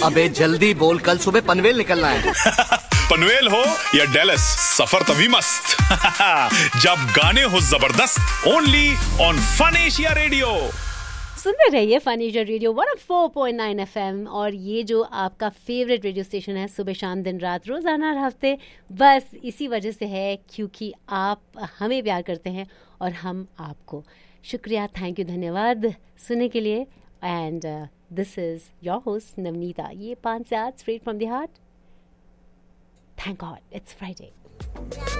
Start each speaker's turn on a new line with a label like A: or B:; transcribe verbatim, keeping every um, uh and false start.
A: अबे जल्दी बोल, कल सुबह पनवेल निकलना है।
B: पनवेल हो या डेलस, सफर तभी मस्त जब गाने हो जबरदस्त। Only on fun Asia radio.
C: सुनते रहिए fun Asia radio one O four point nine F M. और ये जो आपका फेवरेट रेडियो स्टेशन है, सुबह शाम दिन रात रोजाना हर हफ्ते, बस इसी वजह से है क्योंकि आप हमें प्यार करते हैं और हम आपको। शुक्रिया, थैंक यू, धन्यवाद सुनने के लिए। And this is your host Navneeta. ये पाँच से आठ straight from the heart. Thank God, it's Friday.